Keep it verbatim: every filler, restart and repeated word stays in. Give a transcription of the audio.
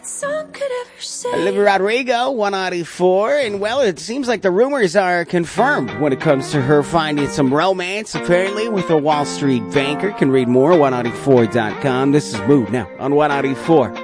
that song could ever say. Olivia Rodrigo, one ninety-four, and well, it seems like the rumors are confirmed when it comes to her finding some romance, apparently, with a Wall Street banker. Can read more at one ninety-four dot com. This is Mood now on one ninety-four.